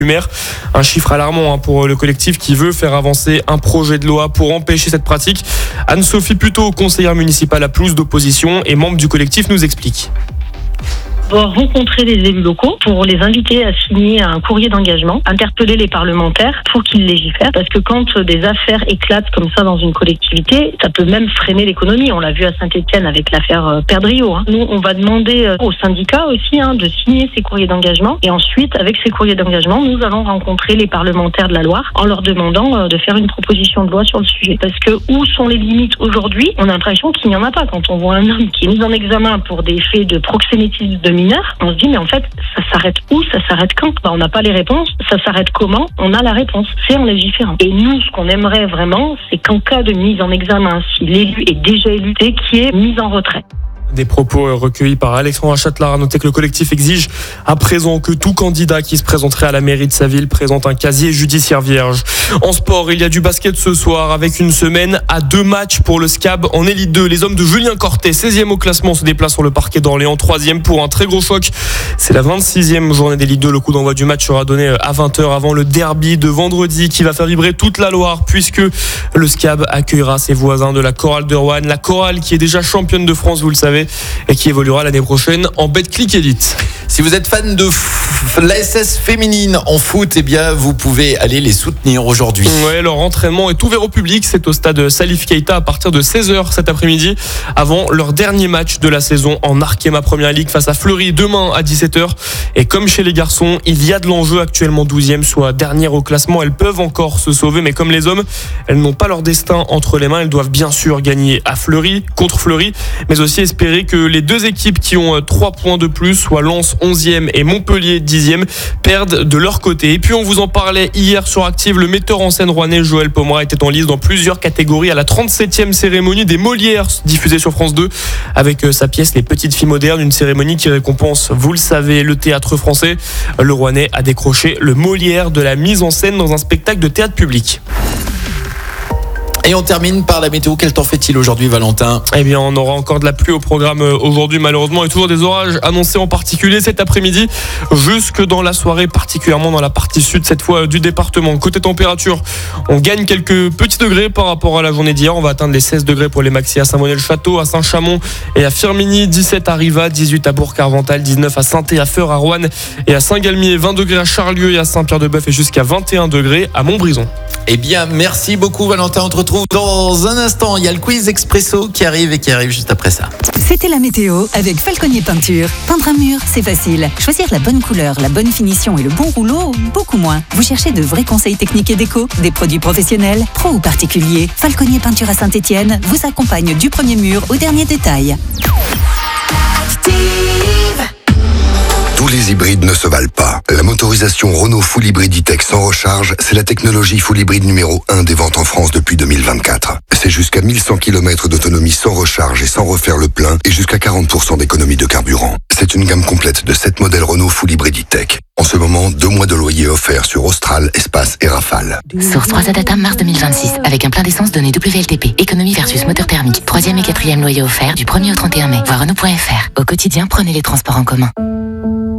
maire. Un chiffre alarmant pour le collectif qui veut faire avancer un projet de loi pour empêcher cette pratique. Anne-Sophie Puteau, conseillère municipale à Pelouse d'opposition et membre du collectif, nous explique. On doit rencontrer les élus locaux pour les inviter à signer un courrier d'engagement, interpeller les parlementaires pour qu'ils légifèrent. Parce que quand des affaires éclatent comme ça dans une collectivité, ça peut même freiner l'économie. On l'a vu à Saint-Étienne avec l'affaire Perdriau. Nous, on va demander aux syndicats aussi de signer ces courriers d'engagement. Et ensuite, avec ces courriers d'engagement, nous allons rencontrer les parlementaires de la Loire en leur demandant de faire une proposition de loi sur le sujet. Parce que où sont les limites aujourd'hui ? On a l'impression qu'il n'y en a pas. Quand on voit un homme qui est mis en examen pour des faits de proxénétisme de mineurs, on se dit mais en fait ça s'arrête où, ça s'arrête quand ? On n'a pas les réponses, ça s'arrête comment ? On a la réponse, c'est en légiférant. Et nous, ce qu'on aimerait vraiment, c'est qu'en cas de mise en examen, si l'élu est déjà élu, c'est qu'il y ait mise en retrait. Des propos recueillis par Alexandra Châtelard. À noter que le collectif exige à présent que tout candidat qui se présenterait à la mairie de sa ville présente un casier judiciaire vierge. En sport, il y a du basket ce soir avec une semaine à 2 matchs pour le SCAB en Élite 2. Les hommes de Julien Cortet, 16e au classement, se déplacent sur le parquet d'Orléans, 3e pour un très gros choc. C'est la 26e journée d'Élite 2. Le coup d'envoi du match sera donné à 20h avant le derby de vendredi qui va faire vibrer toute la Loire puisque le SCAB accueillera ses voisins de la Chorale de Roanne. La Chorale qui est déjà championne de France, vous le savez, et qui évoluera l'année prochaine en Betclic Elite. Si vous êtes fan de l'ASS féminine en foot, eh bien vous pouvez aller les soutenir aujourd'hui. Ouais, leur entraînement est ouvert au public. C'est au stade Salif Keita à partir de 16h cet après-midi, avant leur dernier match de la saison en Arkema Première Ligue face à Fleury demain à 17h. Et comme chez les garçons, il y a de l'enjeu, actuellement 12e, soit dernière au classement. Elles peuvent encore se sauver, mais comme les hommes, elles n'ont pas leur destin entre les mains. Elles doivent bien sûr gagner à Fleury, contre Fleury, mais aussi espérer que les deux équipes qui ont 3 points de plus, soit Lens 11e et Montpellier 10e, perdent de leur côté. Et puis on vous en parlait hier sur Active, le metteur en scène rouennais Joël Pomera était en lice dans plusieurs catégories à la 37e cérémonie des Molières diffusée sur France 2 avec sa pièce Les Petites Filles Modernes, une cérémonie qui récompense, vous le savez, le théâtre français. Le rouennais a décroché le Molière de la mise en scène dans un spectacle de théâtre public. Et on termine par la météo. Quel temps fait-il aujourd'hui, Valentin ? Eh bien, on aura encore de la pluie au programme aujourd'hui, malheureusement, et toujours des orages annoncés en particulier cet après-midi, jusque dans la soirée, particulièrement dans la partie sud, cette fois du département. Côté température, on gagne quelques petits degrés par rapport à la journée d'hier. On va atteindre les 16 degrés pour les maxi à Saint-Monnet-le-Château, à Saint-Chamond et à Firminy, 17 à Riva, 18 à Bourg-Carvental, 19 à Saint-Et, à Feur, à Roanne et à Saint-Galmier, 20 degrés à Charlieu et à Saint-Pierre-de-Bœuf et jusqu'à 21 degrés à Montbrison. Eh bien, merci beaucoup, Valentin. On te retrouve dans un instant. Il y a le quiz expresso qui arrive juste après ça. C'était la météo avec Falconier Peinture. Peindre un mur, c'est facile. Choisir la bonne couleur, la bonne finition et le bon rouleau, beaucoup moins. Vous cherchez de vrais conseils techniques et déco, des produits professionnels, pro ou particuliers. Falconier Peinture à Saint-Étienne vous accompagne du premier mur au dernier détail. Tous les hybrides ne se valent pas. La motorisation Renault Full Hybrid E-Tech sans recharge, c'est la technologie Full Hybrid numéro 1 des ventes en France depuis 2024. C'est jusqu'à 1100 km d'autonomie sans recharge et sans refaire le plein et jusqu'à 40% d'économie de carburant. C'est une gamme complète de 7 modèles Renault Full Hybrid E-Tech. En ce moment, 2 mois de loyer offerts sur Austral, Espace et Rafale. Source 3 Data mars 2026 avec un plein d'essence donné WLTP. Économie versus moteur thermique. 3e et 4e loyer offert du 1er au 31 mai. Voir Renault.fr. Au quotidien, prenez les transports en commun.